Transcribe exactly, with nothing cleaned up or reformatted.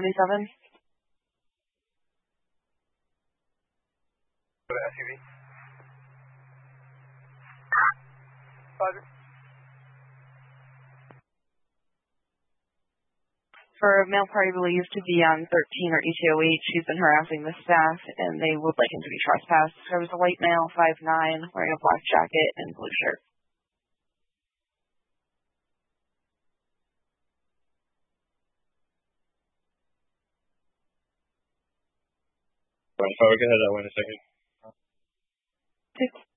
seventy-seven. S U V. Roger. For male party believed to be on thirteen or E T O H, he's been harassing the staff, and they would like him to be trespassed. There was a white male, five nine, wearing a black jacket and blue shirt. Right, if I would go ahead, I wait a second. Six.